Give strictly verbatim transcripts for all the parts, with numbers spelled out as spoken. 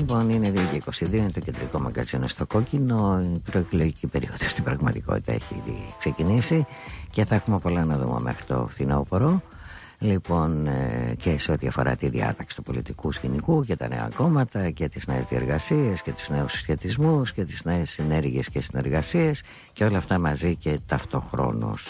Λοιπόν, είναι δύο και είκοσι δύο, είναι το κεντρικό μαγκαζίνο στο Κόκκινο. Η προεκλογική περίοδος στην πραγματικότητα έχει ήδη ξεκινήσει και θα έχουμε πολλά να δούμε μέχρι το φθινόπωρο. Λοιπόν, και σε ό,τι αφορά τη διάταξη του πολιτικού σκηνικού και τα νέα κόμματα και τις νέες διεργασίες και τους νέους συσχετισμούς και τις νέες συνέργειες και συνεργασίες και όλα αυτά μαζί και ταυτοχρόνως.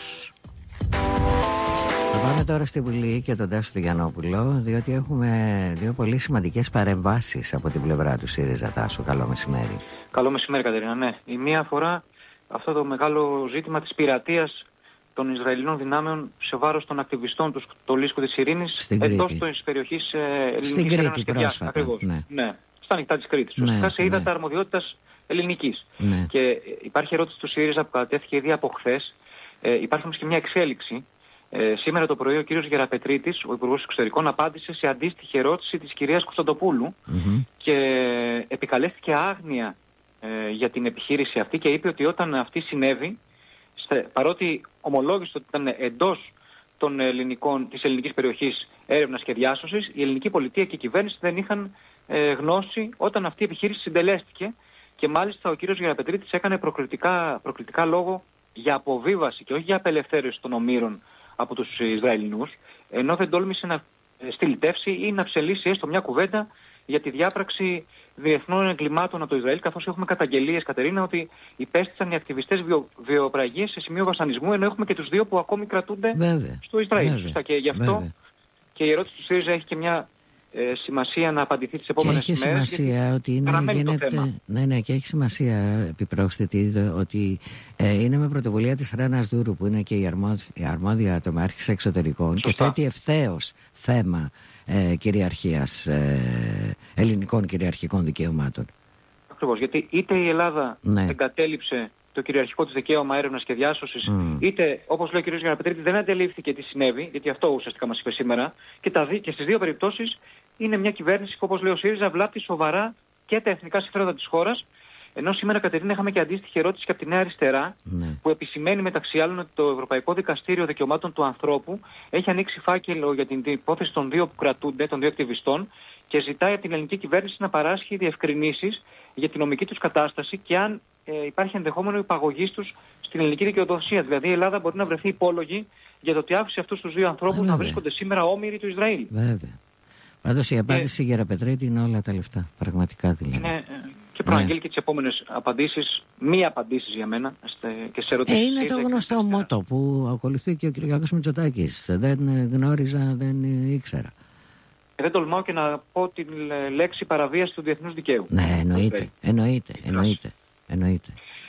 Θα πάμε τώρα στη Βουλή και τον Τάσο του Γιαννόπουλο, διότι έχουμε δύο πολύ σημαντικές παρεμβάσεις από την πλευρά του ΣΥΡΙΖΑ. Τάσο, καλό μεσημέρι. Καλό μεσημέρι, Κατερίνα. Ναι, η μία αφορά αυτό το μεγάλο ζήτημα της πειρατείας των Ισραηλινών δυνάμεων σε βάρος των ακτιβιστών του Στολίσκου της Ειρήνης εντός της περιοχής ελληνικής. Στην Κρήτη πρόσφατα. Ακριβώς. Ναι. ναι, στα ανοιχτά της Κρήτης. Ναι, ουσιαστικά σε ναι. ύδατα αρμοδιότητας ελληνικής. Ναι. Και υπάρχει ερώτηση του ΣΥΡΙΖΑ που κατατέθηκε ήδη από χθες. Ε, υπάρχει όμως και μια εξέλιξη. Ε, σήμερα το πρωί ο κύριος Γεραπετρίτης, ο Υπουργός Εξωτερικών, απάντησε σε αντίστοιχη ερώτηση της κυρίας Κωνσταντοπούλου Mm-hmm. και επικαλέστηκε άγνοια ε, για την επιχείρηση αυτή και είπε ότι όταν αυτή συνέβη, στε, παρότι ομολόγησε ότι ήταν εντός των ελληνικών, της ελληνικής περιοχής έρευνας και διάσωσης, η ελληνική πολιτεία και η κυβέρνηση δεν είχαν ε, γνώση όταν αυτή η επιχείρηση συντελέστηκε και μάλιστα ο κύριος Γεραπετρίτης έκανε προκριτικά, προκριτικά λόγο για αποβίβαση και όχι για απελευθέρωση των ομήρων από τους Ισραηλινούς, ενώ δεν τόλμησε να στυλιτεύσει ή να ψελίσει έστω μια κουβέντα για τη διάπραξη διεθνών εγκλημάτων από το Ισραήλ, καθώς έχουμε καταγγελίες, Κατερίνα, ότι υπέστησαν οι ακτιβιστές βιο, βιοπραγίες σε σημείο βασανισμού, ενώ έχουμε και τους δύο που ακόμη κρατούνται Βέβαια. στο Ισραήλ. Βέβαια. Και γι' αυτό Βέβαια. και η ερώτηση του ΣΥΡΙΖΑ έχει και μια ε, σημασία να απαντηθεί τις επόμενες και έχει μέρες. σημασία ότι είναι, γίνεται, ναι, ναι, και έχει σημασία επιπρόσθετη ότι ε, είναι με πρωτοβουλία της Ρένας Δούρου, που είναι και η αρμόδια, η αρμόδια τομεάρχης εξωτερικών. Σωστά. Και θέτει ευθέως θέμα ε, κυριαρχίας, ε, ελληνικών κυριαρχικών δικαιωμάτων. Ακριβώς, γιατί είτε η Ελλάδα ναι. εγκατέλειψε το κυριαρχικό της δικαίωμα έρευνας και διάσωσης, mm. είτε, όπως λέει ο κ. Γεραπετρίτη, δεν αντελήφθηκε τι συνέβη, γιατί αυτό ουσιαστικά μας είπε σήμερα, και, τα δι... και στις δύο περιπτώσεις είναι μια κυβέρνηση που, όπως λέει ο ΣΥΡΙΖΑ, βλάπτει σοβαρά και τα εθνικά συμφέροντα της χώρας. Ενώ σήμερα, Κατερίνα, είχαμε και αντίστοιχη ερώτηση και από τη Νέα Αριστερά, ναι. που επισημαίνει μεταξύ άλλων ότι το Ευρωπαϊκό Δικαστήριο Δικαιωμάτων του Ανθρώπου έχει ανοίξει φάκελο για την υπόθεση των δύο που κρατούνται, των δύο ακτιβιστών, και ζητάει από την ελληνική κυβέρνηση να παράσχει διευκρινήσεις για την νομική τους κατάσταση και αν ε, υπάρχει ενδεχόμενο υπαγωγής τους στην ελληνική δικαιοδοσία. Δηλαδή η Ελλάδα μπορεί να βρεθεί υπόλογη για το ότι άφησε αυτούς τους δύο ανθρώπους Βέβαια. να βρίσκονται σήμερα όμηροι του Ισραήλ. Βέβαια. Πάντως η απάντηση και... Γεραπετρίτη είναι όλα τα λεφτά. Πραγματικά δηλαδή. Είναι, ε, και προαγγέλει ναι. και τις επόμενες απαντήσεις, μη απαντήσεις για μένα και σε ερωτήσεις. Ε, είναι το γνωστό μότο που ακολουθεί και ο κ. Μητσοτάκης. Δεν γνώριζα, δεν ήξερα. Δεν τολμάω και να πω την λέξη παραβίαση του διεθνούς δικαίου. Ναι, εννοείται. Εννοείται. Εννοείται. εννοείται.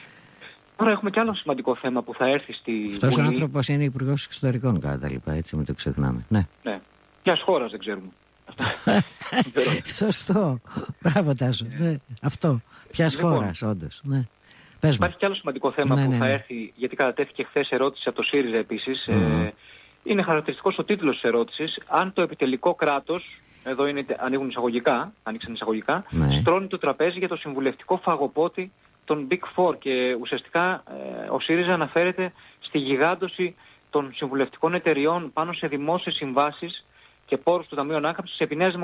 Τώρα έχουμε και άλλο σημαντικό θέμα που θα έρθει στη Βουλή. Αυτός ο άνθρωπος είναι υπουργός εξωτερικών, κατά τα λοιπά, έτσι μην το ξεχνάμε. Ναι. ναι. Ποιας χώρας δεν ξέρουμε. Σωστό. Μπράβο, Τάσο. Ναι. Αυτό. Ποιας λοιπόν, χώρας, όντως. Ναι. Πες υπάρχει και άλλο σημαντικό θέμα ναι, που ναι, ναι. θα έρθει, γιατί κατατέθηκε χθες ερώτηση από το ΣΥΡΙΖΑ επίσης. Mm. Ε, είναι χαρακτηριστικός ο τίτλος της ερώτησης. Αν το επιτελικό κράτος, εδώ είναι, ανοίγουν εισαγωγικά, άνοιξαν εισαγωγικά, ναι. στρώνει το τραπέζι για το συμβουλευτικό φαγοπότη των Big Four. Και ουσιαστικά ε, ο ΣΥΡΙΖΑ αναφέρεται στη γιγάντωση των συμβουλευτικών εταιριών πάνω σε δημόσιες συμβάσεις και πόρους του Ταμείου Ανάκαμψης επί Νέας